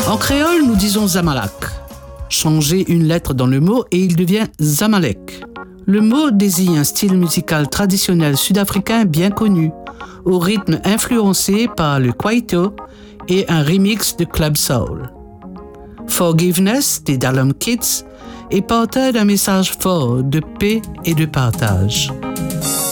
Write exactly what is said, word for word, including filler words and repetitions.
En créole, nous disons Zamalak. Changez une lettre dans le mot et il devient Zamalek. Le mot désigne un style musical traditionnel sud-africain bien connu, au rythme influencé par le kwaito et un remix de club soul. Forgiveness des Dalum Kids est porteur d'un message fort de paix et de partage.